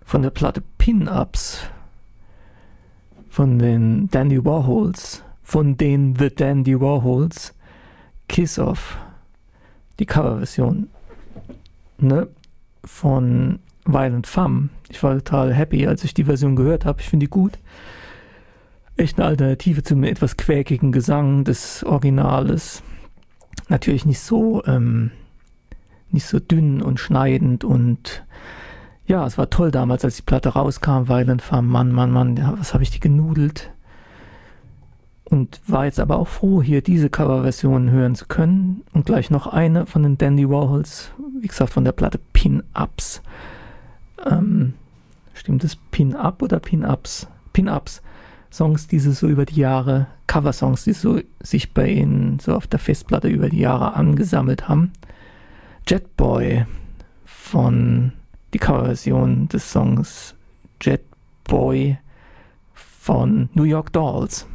von der Platte Pin-Ups von den Dandy Warhols, von den The Dandy Warhols, Kiss Off, die Coverversion, ne, von Violent Femmes. Ich war total happy, als ich die Version gehört habe. Ich finde die gut. Echt eine Alternative zu einem etwas quäkigen Gesang des Originales. Natürlich nicht so dünn und schneidend, und ja, es war toll damals, als die Platte rauskam, Violent Femmes, Mann, ja, was habe ich die genudelt. Und war jetzt aber auch froh, hier diese Coverversion hören zu können. Und gleich noch eine von den Dandy Warhols, wie gesagt, von der Platte Pin-Ups. Stimmt es Pin-Up oder Pin-Ups? Pin-Ups. Songs, die sie so über die Jahre, Coversongs, die so sich bei ihnen so auf der Festplatte über die Jahre angesammelt haben. Jetboy von die Coverversion des Songs Jetboy von New York Dolls.